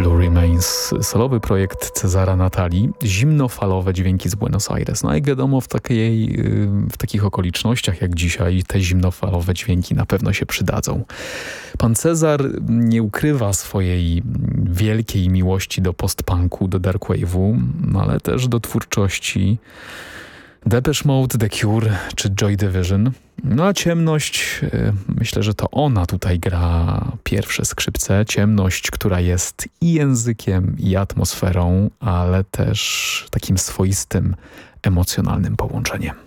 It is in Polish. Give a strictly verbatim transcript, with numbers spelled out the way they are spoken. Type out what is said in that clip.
Blue Remains, solowy projekt Cezara Natali, zimnofalowe dźwięki z Buenos Aires. No i wiadomo, w, takiej, w takich okolicznościach jak dzisiaj te zimnofalowe dźwięki na pewno się przydadzą. Pan Cezar nie ukrywa swojej wielkiej miłości do post-punku, do darkwave'u, ale też do twórczości Depeche Mode, The Cure czy Joy Division. No a ciemność, myślę, że to ona tutaj gra pierwsze skrzypce. Ciemność, która jest i językiem, i atmosferą, ale też takim swoistym, emocjonalnym połączeniem.